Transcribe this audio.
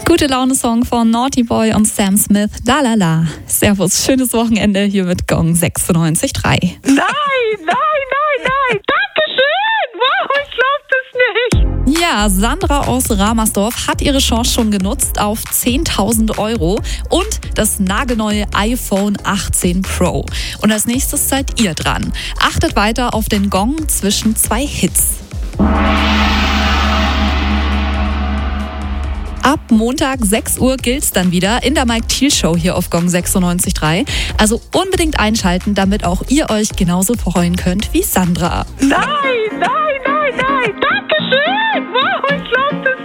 Gute Laune-Song von Naughty Boy und Sam Smith, La La La. Servus, schönes Wochenende hier mit Gong 96.3. Nein! Dankeschön! Wow, ich glaub das nicht! Ja, Sandra aus Ramersdorf hat ihre Chance schon genutzt auf 10.000 Euro und das nagelneue iPhone 18 Pro. Und als nächstes seid ihr dran. Achtet weiter auf den Gong zwischen zwei Hits. Ab Montag 6 Uhr gilt's dann wieder in der Mike Thiel Show hier auf Gong 96.3. Also unbedingt einschalten, damit auch ihr euch genauso freuen könnt wie Sandra. Nein! Dankeschön! Wow, ich glaub das